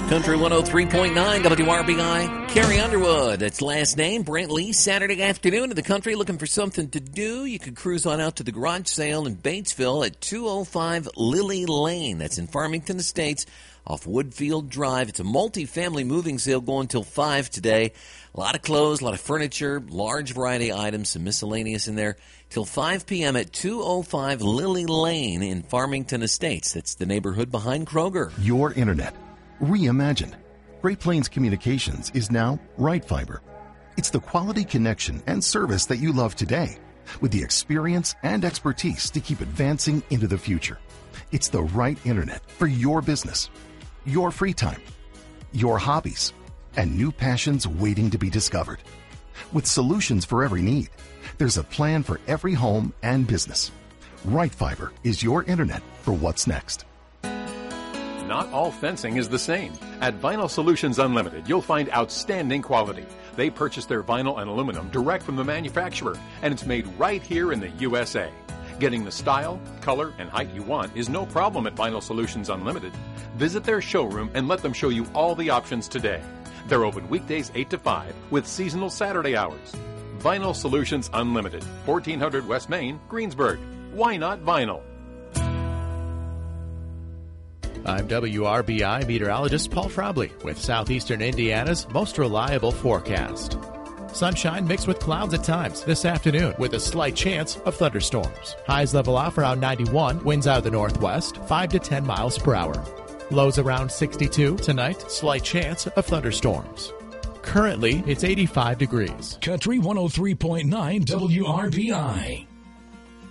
Country 103.9 WRBI, Carrie Underwood. That's last name. Brent Lee, Saturday afternoon in the country. Looking for something to do? You could cruise on out to the garage sale in Batesville at 205 Lily Lane. That's in Farmington Estates off Woodfield Drive. It's a multi-family moving sale going till 5 today. A lot of clothes, a lot of furniture, large variety of items, some miscellaneous in there. Till 5 p.m. at 205 Lily Lane in Farmington Estates. That's the neighborhood behind Kroger. Your internet reimagined. Great Plains Communications is now Right Fiber. It's the quality connection and service that you love today, with the experience and expertise to keep advancing into the future. It's the right internet for your business, your free time, your hobbies, and new passions waiting to be discovered. With solutions for every need, there's a plan for every home and business. Right Fiber is your internet for what's next. Not all fencing is the same. At Vinyl Solutions Unlimited, you'll find outstanding quality. They purchase their vinyl and aluminum direct from the manufacturer, and it's made right here in the USA. Getting the style, color, and height you want is no problem at Vinyl Solutions Unlimited. Visit their showroom and let them show you all the options today. They're open weekdays 8 to 5 with seasonal Saturday hours. Vinyl Solutions Unlimited, 1400 West Main, Greensburg. Why not vinyl? I'm WRBI meteorologist Paul Frobley with Southeastern Indiana's most reliable forecast. Sunshine mixed with clouds at times this afternoon with a slight chance of thunderstorms. Highs level off around 91, winds out of the northwest, 5 to 10 miles per hour. Lows around 62 tonight, slight chance of thunderstorms. Currently, it's 85 degrees. Country 103.9 WRBI.